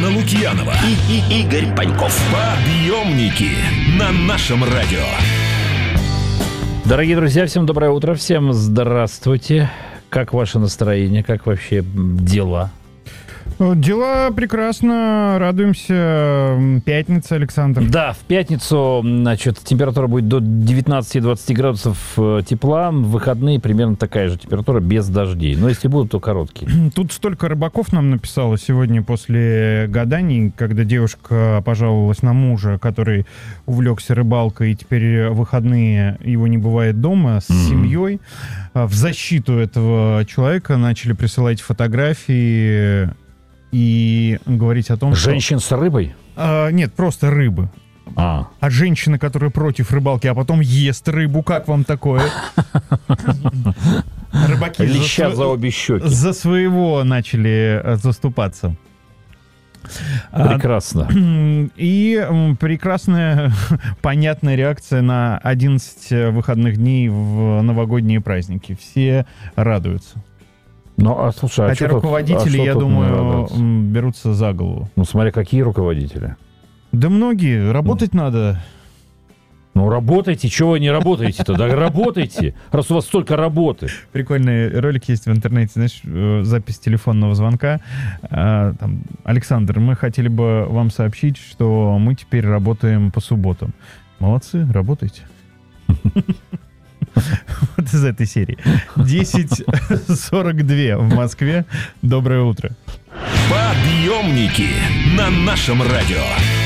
Анна Лукьянова и Игорь Паньков. Подъемники на нашем радио. Дорогие друзья, всем доброе утро, всем здравствуйте. Как ваше настроение, как вообще дела? Дела прекрасно, радуемся. Пятница, Александр. Да, в пятницу, значит, температура будет до 19-20 градусов тепла. В выходные примерно такая же температура, без дождей. Но если будут, то короткие. Тут столько рыбаков нам написало сегодня после гаданий, когда девушка пожаловалась на мужа, который увлекся рыбалкой, и теперь в выходные его не бывает дома с семьей. В защиту этого человека начали присылать фотографии и говорить о том, Женщин с рыбой? Нет, просто рыбы. А женщина, которая против рыбалки, а потом ест рыбу, как вам такое? Рыбаки лещат за обе щеки. За своего начали заступаться. Прекрасно. И прекрасная, понятная реакция на 11 выходных дней в новогодние праздники. Все радуются. Ну, слушай, хотя руководители, я думаю, берутся за голову. Ну, смотри, какие руководители? Да многие. Работать надо. Ну, работайте. Чего вы не работаете-то? Да работайте, раз у вас столько работы. Прикольный ролик есть в интернете, знаешь, запись телефонного звонка. Там, Александр, мы хотели бы вам сообщить, что мы теперь работаем по субботам. Молодцы, работайте. Вот из этой серии. 10:42 в Москве. Доброе утро. Подъемники на нашем радио.